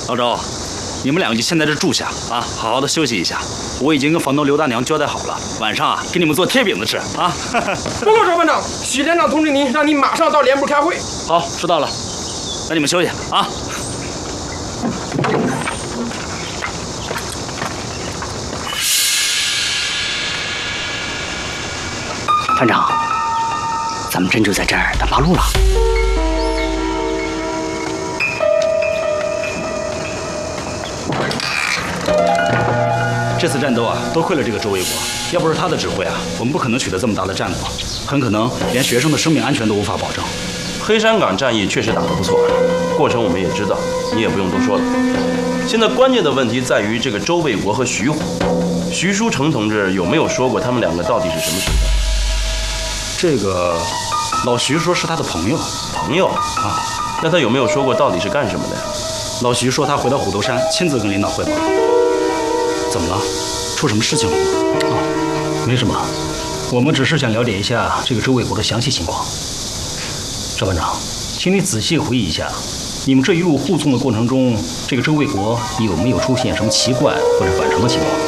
老周，你们两个就先在这住下啊，好好的休息一下。我已经跟房东刘大娘交代好了，晚上啊给你们做贴饼子吃啊。 报告赵班长，许连长通知您，让您马上到连部开会。 好，知道了，那你们休息啊。 团长，咱们真就在这儿等八路了。 这次战斗啊，多亏了这个周卫国，要不是他的指挥啊，我们不可能取得这么大的战果，很可能连学生的生命安全都无法保证。 黑山岗战役确实打得不错，过程我们也知道，你也不用多说了。现在关键的问题在于这个周卫国和徐虎，徐书成同志有没有说过他们两个到底是什么身份？ 这个老徐说是他的朋友。 朋友啊？那他有没有说过到底是干什么的呀？ 老徐说他回到虎头山，亲自跟领导汇报。怎么了？出什么事情了吗？ 哦，没什么，我们只是想了解一下这个周卫国的详细情况。赵班长，请你仔细回忆一下，你们这一路护送的过程中，这个周卫国有没有出现什么奇怪或者反常的情况？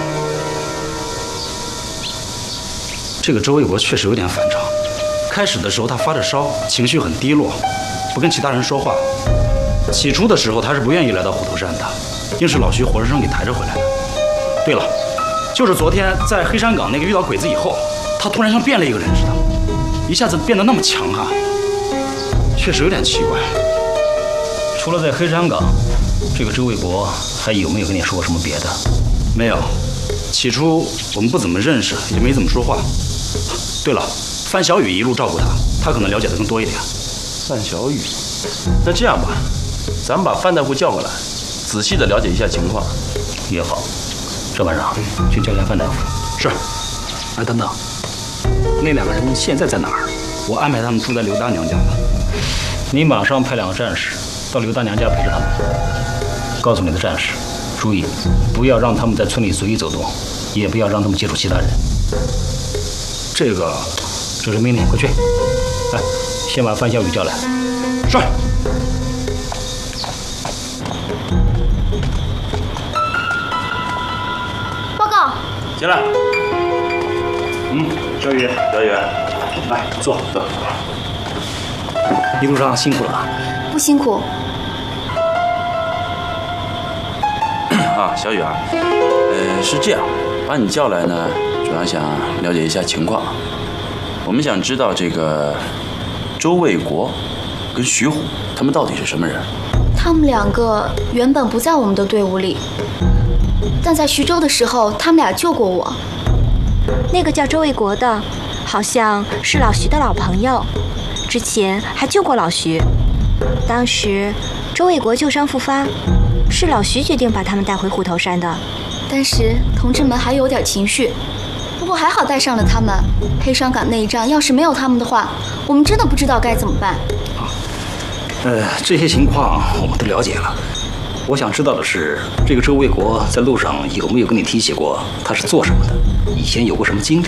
这个周卫国确实有点反常。开始的时候他发着烧，情绪很低落，不跟其他人说话。起初的时候他是不愿意来到虎头山的，硬是老徐活生生给抬着回来的。对了，就是昨天在黑山岗那个遇到鬼子以后，他突然像变了一个人似的，一下子变得那么强悍，确实有点奇怪。 除了在黑山岗，这个周卫国还有没有跟你说过什么别的？ 没有，起初我们不怎么认识，也没怎么说话。对了，范小雨一路照顾他，他可能了解的更多一点。 范小雨，那这样吧，咱们把范大夫叫过来，仔细的了解一下情况。 也好，赵班长，去叫一下范大夫。 是。 哎，等等，那两个人现在在哪儿？ 我安排他们住在刘大娘家了。 你马上派2个战士到刘大娘家陪着他们，告诉你的战士，注意不要让他们在村里随意走动，也不要让他们接触其他人。这是命令，快去！来，先把范小雨叫来。 是。 报告。 进来。 小雨， 来坐。一路上辛苦了。 不辛苦。 啊，小雨啊，是这样，把你叫来呢，主要想了解一下情况。我们想知道这个周卫国跟徐虎他们到底是什么人？ 他们2个原本不在我们的队伍里，但在徐州的时候，他们俩救过我。 那个叫周卫国的，好像是老徐的老朋友，之前还救过老徐。当时周卫国旧伤复发，是老徐决定把他们带回虎头山的。 当时同志们还有点情绪，不过还好带上了他们。黑山岗那一仗要是没有他们的话，我们真的不知道该怎么办。 这些情况我们都了解了。我想知道的是，这个周卫国在路上有没有跟你提起过他是做什么的，以前有过什么经历？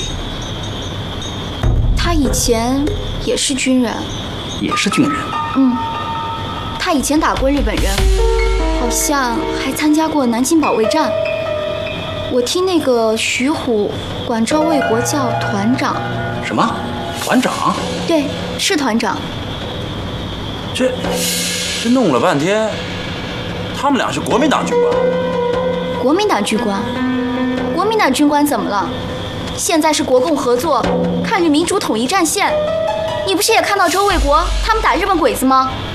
他以前也是军人。 也是军人？ 他以前打过日本人，好像还参加过南京保卫战。我听那个徐虎管周卫国叫团长。 什么？团长？ 对，是团长。 这弄了半天，他们俩是国民党军官。 国民党军官？国民党军官怎么了？现在是国共合作，抗日民主统一战线。你不是也看到周卫国他们打日本鬼子吗？